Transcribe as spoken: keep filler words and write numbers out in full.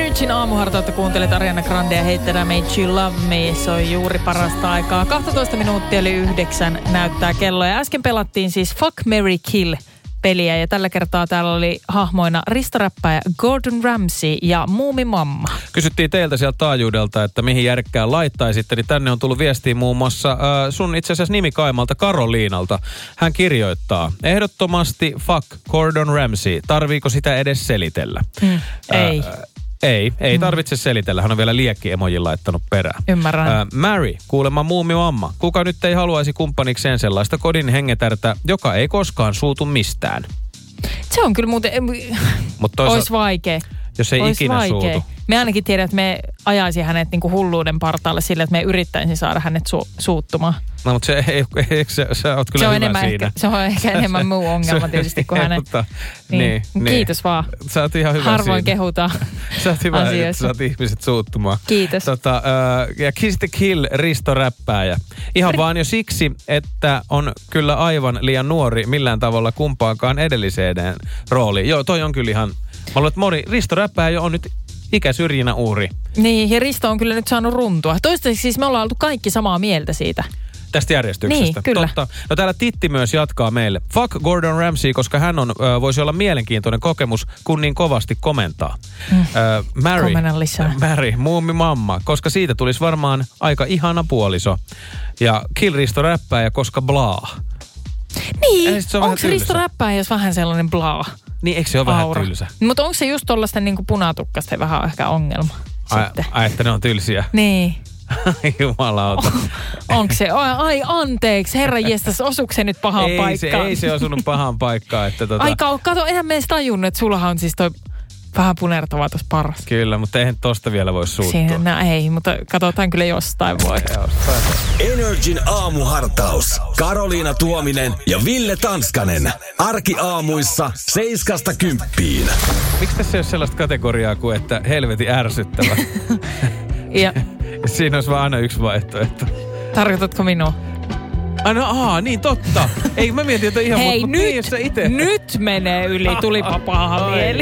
Energin aamuhartautta kuuntelet Ariana Grandea heittänä Made You Love Me. Se on juuri parasta aikaa. kaksitoista minuuttia eli yhdeksän näyttää kello. Ja äsken pelattiin siis Fuck, Marry, Kill peliä. Ja tällä kertaa täällä oli hahmoina Risto Räppäjä, Gordon Ramsay ja Muumimamma. Kysyttiin teiltä sieltä taajuudelta, että mihin järkkään laittaisitte. Niin tänne on tullut viestiä muun muassa äh, sun itse asiassa nimikaimalta Karoliinalta. Hän kirjoittaa, ehdottomasti fuck Gordon Ramsay. Tarviiko sitä edes selitellä? Mm, ei. Äh, Ei, ei tarvitse selitellä. Hän on vielä liekki-emojin laittanut perään. Ymmärrän. Äh, Mary, kuulemma Muumimamma. Kuka nyt ei haluaisi kumppanikseen sellaista kodin hengetärtä, joka ei koskaan suutu mistään? Se on kyllä muuten, Mut toisaalta, olisi vaikea. Jos ei Ois ikinä vaikea. suutu. Me ainakin tiedän, että me ajaisi hänet niinku hulluuden partaalle sille, että me yrittäisiin saada hänet su- suuttumaan. No, mutta se, ei, ei, sä, sä oot kyllä se on hyvä enemmän siinä. Ehkä, se on ehkä enemmän muu ongelma tietysti kuin hänen. Mutta, niin, niin, kiitos vaan. Sä oot ihan hyvä Harvoin siinä. kehutaan Sä oot hyvä, asioissa. että sä oot ihmiset suuttumaan. Kiitos. Tota, äh, ja Kiss the Kill, Risto Räppääjä. Ihan vaan jo siksi, että on kyllä aivan liian nuori millään tavalla kumpaankaan edelliseen rooliin. Joo, toi on kyllä ihan... Mä luulen, että moni, Risto Räppääjä on nyt ikäsyrjinä uhri. Niin, ja Risto on kyllä nyt saanut runtua. Toistaiseksi siis me ollaan oltu kaikki samaa mieltä siitä. Tästä järjestyksestä. Niin, kyllä. Totta. No täällä Titti myös jatkaa meille. Fuck Gordon Ramsay, koska hän on, ö, voisi olla mielenkiintoinen kokemus, kun niin kovasti komentaa. Mm. Ö, Mary, Komennan lisää. Mary, Muumimamma, koska siitä tulisi varmaan aika ihana puoliso. Ja Kill Risto Räppääjä, koska blaa. Niin, se on vähän onko Risto tylsä? Räppääjä jos vähän sellainen blaa? Niin, eikö se ole vähän Aura. tylsä? Mutta onko se just tollaisten niinku punatukkasten vähän ehkä ongelma Ai, sitten? ai, että ne on tylsiä. Niin. Jumalauta. Onko se? Ai, ai anteeksi, herra jestas, osuuko se nyt pahaan ei, se, paikkaan? ei se osunut pahaan paikkaan. Että tota... Ai kato, enhän me edes tajunnut, että sullahan on siis toi vähän punertava tuossa paras. Kyllä, mutta eihän tosta vielä voi suuttua. Siinä, no ei, mutta katsotaan kyllä jostain voi. Jostain. Energin aamuhartaus. Karoliina Tuominen ja Ville Tanskanen. Arkiaamuissa seiskasta kymppiin. Miksi tässä ei ole sellaista kategoriaa kuin, että helvetin ärsyttävä? Ja Siinä olisi vaan aina yksi vaihtoehto. tarkoitatko minua? Aina, aa, niin totta. Ei, mä mietin, että ihan... Hei, mut, nyt, mut niin, jos sä ite... nyt menee yli, tulipa paha mieli.